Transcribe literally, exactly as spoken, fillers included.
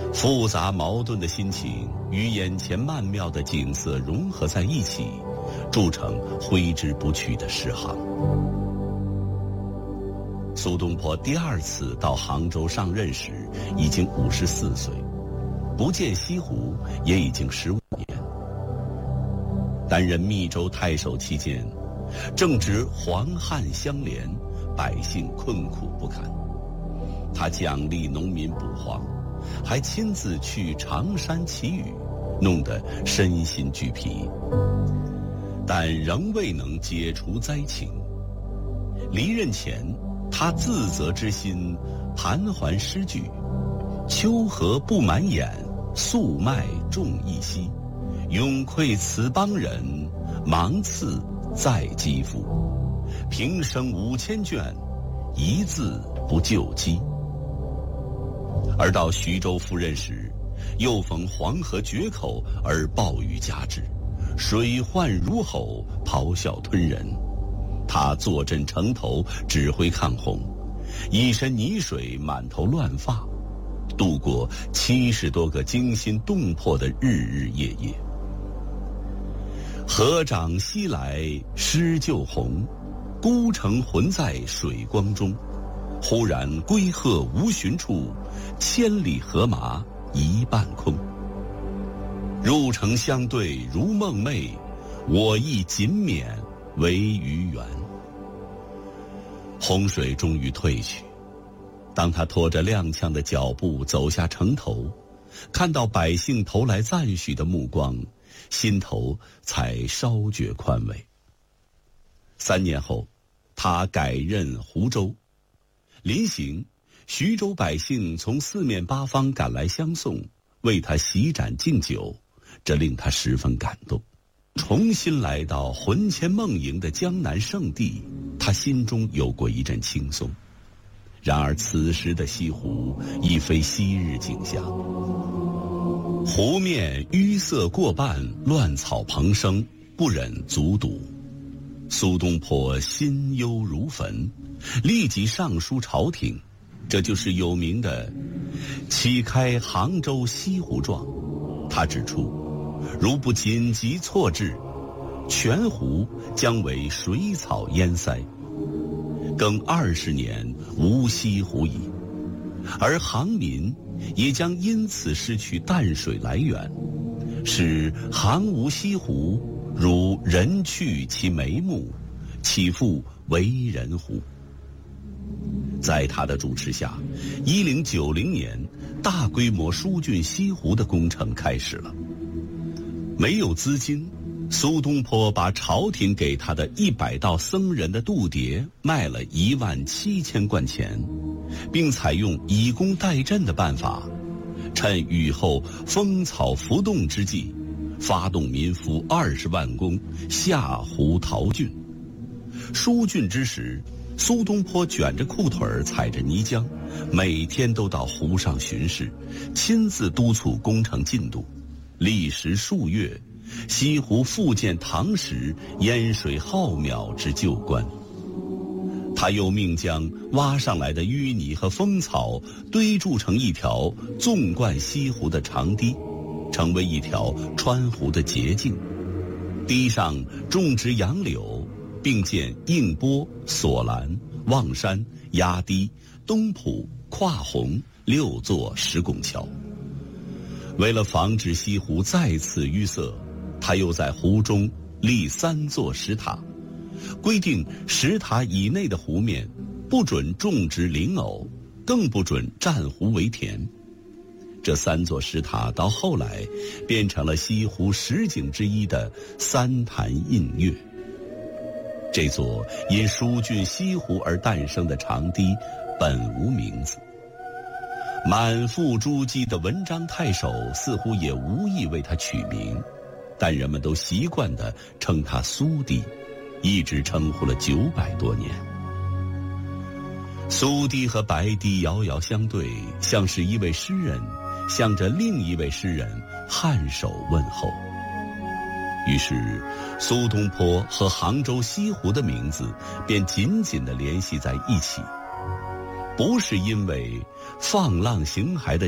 复杂矛盾的心情与眼前曼妙的景色融合在一起，铸成挥之不去的诗行。苏东坡第二次到杭州上任时已经五十四岁，不见西湖也已经十五年。担任密州太守期间，正值黄旱相连，百姓困苦不堪。他奖励农民捕荒，还亲自去常山祈雨，弄得身心俱疲，但仍未能解除灾情。离任前，他自责之心盘桓诗句：秋荷不满眼，粟麦重一息，永愧此邦人，芒刺在肌肤。平生五千卷，一字不救饥。而到徐州赴任时，又逢黄河决口而暴雨加之，水患如吼，咆哮吞人。他坐镇城头，指挥抗洪，一身泥水，满头乱发，度过七十多个惊心动魄的日日夜夜。河涨西来诗就红，孤城浑在水光中。忽然归鹤无寻处，千里荷马一半空。入城相对如梦寐，我亦仅免为鱼圆。洪水终于退去，当他拖着踉跄的脚步走下城头，看到百姓投来赞许的目光，心头才稍觉宽慰。三年后，他改任湖州。临行，徐州百姓从四面八方赶来相送，为他席盏敬酒，这令他十分感动。重新来到魂牵梦萦的江南圣地，他心中有过一阵轻松。然而此时的西湖已非昔日景象，湖面淤塞过半，乱草蓬生，不忍卒睹。苏东坡心忧如焚，立即上书朝廷，这就是有名的启开杭州西湖状。他指出，如不紧急措置，全湖将为水草淹塞，更二十年无西湖矣，而杭民也将因此失去淡水来源，使杭无西湖，如人去其眉目，岂复为人乎？在他的主持下，一零九零年大规模疏浚西湖的工程开始了。没有资金，苏东坡把朝廷给他的一百道僧人的度牒卖了一万七千贯钱，并采用以工代赈的办法，趁雨后风草浮动之际，发动民夫二十万工下湖淘浚。疏浚之时，苏东坡卷着裤腿儿，踩着泥浆，每天都到湖上巡视，亲自督促工程进度。历时数月，西湖复见唐时淹水浩渺之旧观。他又命将挖上来的淤泥和风草堆筑成一条纵贯西湖的长堤，成为一条穿湖的捷径。堤上种植杨柳，并建映波、索兰、望山、压堤、东浦、跨洪六座石拱桥。为了防止西湖再次淤塞，他又在湖中立三座石塔，规定石塔以内的湖面不准种植灵藕，更不准占湖为田。这三座石塔到后来变成了西湖十景之一的三潭印月。这座因疏浚西湖而诞生的长堤本无名字，满腹珠玑的文章太守似乎也无意为他取名，但人们都习惯地称他苏堤，一直称呼了九百多年。苏堤和白堤遥遥相对，像是一位诗人向着另一位诗人颔首问候。于是苏东坡和杭州西湖的名字便紧紧地联系在一起，不是因为放浪形骸的